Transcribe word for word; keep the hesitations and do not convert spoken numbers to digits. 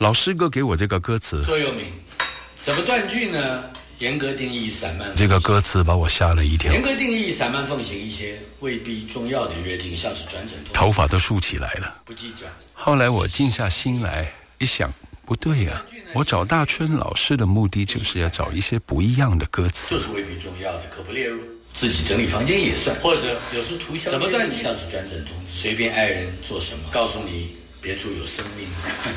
老师哥给我这个歌词， 座右铭，怎么断句呢？严格定义散漫， 这个歌词把我吓了一跳。 严格定义散漫奉行一些未必重要的约定，像是转诊， 头发都竖起来了。 不计较。 后来我静下心来一想，不对呀、啊，我找大春老师的目的就是要找一些不一样的歌词， 就是未必重要的，可不列入。自己整理房间也算，或者有时涂销。怎么断句像是转诊通知，随便爱人做什么，告诉你别处有生命。